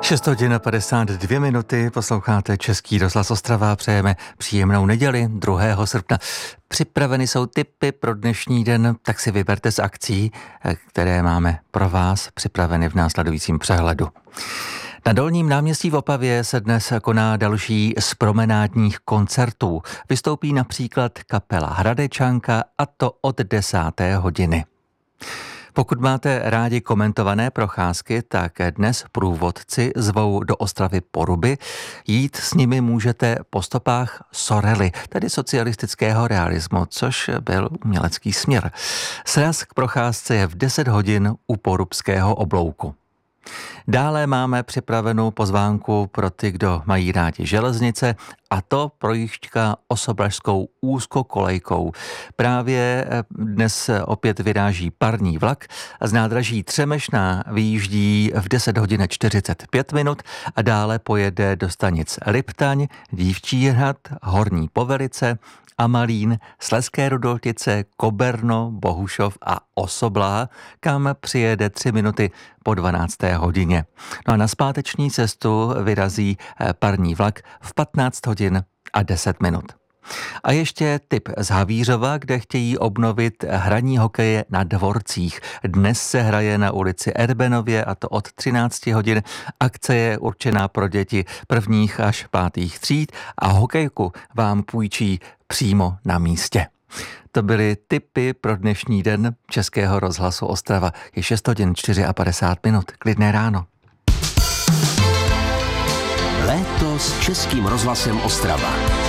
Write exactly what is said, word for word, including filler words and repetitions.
šest hodin a padesát dvě minuty, posloucháte Český rozhlas Ostrava, přejeme příjemnou neděli druhého srpna. Připraveny jsou tipy pro dnešní den, tak si vyberte z akcí, které máme pro vás připraveny v následujícím přehledu. Na Dolním náměstí v Opavě se dnes koná další z promenádních koncertů. Vystoupí například kapela Hradečanka, a to od desáté hodiny. Pokud máte rádi komentované procházky, tak dnes průvodci zvou do Ostravy Poruby. Jít s nimi můžete po stopách Sorely, tedy socialistického realismu, což byl umělecký směr. Sraz k procházce je v deset hodin u Porubského oblouku. Dále máme připravenou pozvánku pro ty, kdo mají rádi železnice, a to projížďka Osoblažskou úzkokolejkou. Právě dnes opět vyráží parní vlak a z nádraží Třemešná vyjíždí v deset hodin čtyřicet pět minut a dále pojede do stanic Liptaň, Dívčí hrad, Horní Povelice, Amalín, Slezské Rudoltice, Koberno, Bohušov a Osoblá, kam přijede tři minuty po dvanácté hodině. No a na zpáteční cestu vyrazí parní vlak v patnáct hodin a deset minut. A ještě tip z Havířova, kde chtějí obnovit hraní hokeje na dvorcích. Dnes se hraje na ulici Erbenově, a to od třinácti hodin. Akce je určená pro děti prvních až pátých tříd a hokejku vám půjčí přímo na místě. To byly tipy pro dnešní den Českého rozhlasu Ostrava. Je šest hodin padesát čtyři minut. Klidné ráno. Léto s Českým rozhlasem Ostrava.